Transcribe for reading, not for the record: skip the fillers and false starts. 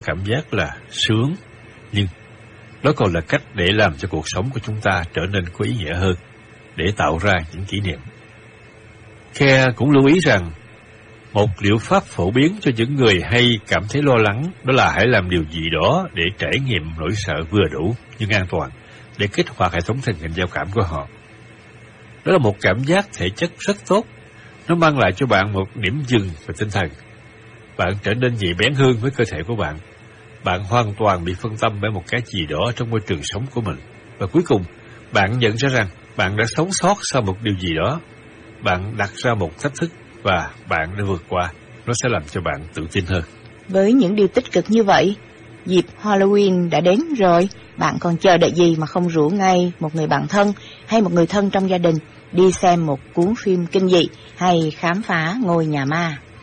cảm giác là sướng, nhưng đó còn là cách để làm cho cuộc sống của chúng ta trở nên có ý nghĩa hơn, để tạo ra những kỷ niệm. Khe cũng lưu ý rằng, một liệu pháp phổ biến cho những người hay cảm thấy lo lắng đó là hãy làm điều gì đó để trải nghiệm nỗi sợ vừa đủ nhưng an toàn, để kích hoạt hệ thống thần kinh giao cảm của họ. Đó là một cảm giác thể chất rất tốt. Nó mang lại cho bạn một điểm dừng về tinh thần. Bạn trở nên nhạy bén hơn với cơ thể của bạn. Bạn hoàn toàn bị phân tâm bởi một cái gì đó trong môi trường sống của mình. Và cuối cùng, bạn nhận ra rằng bạn đã sống sót sau một điều gì đó. Bạn đặt ra một thách thức và bạn đã vượt qua. Nó sẽ làm cho bạn tự tin hơn. Với những điều tích cực như vậy, dịp Halloween đã đến rồi. Bạn còn chờ đợi gì mà không rủ ngay một người bạn thân hay một người thân trong gia đình đi xem một cuốn phim kinh dị hay khám phá ngôi nhà ma?